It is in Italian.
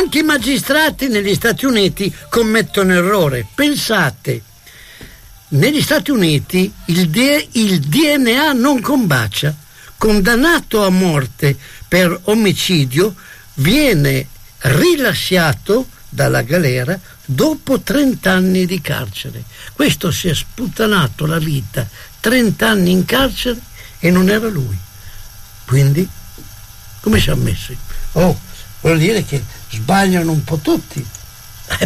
Anche i magistrati negli Stati Uniti commettono errore. Pensate, negli Stati Uniti il DNA non combacia. Condannato a morte per omicidio viene rilasciato dalla galera dopo 30 anni di carcere. Questo si è sputtanato la vita, 30 anni in carcere, e non era lui. Quindi come ci ha messo? Vuol dire che sbagliano un po' tutti.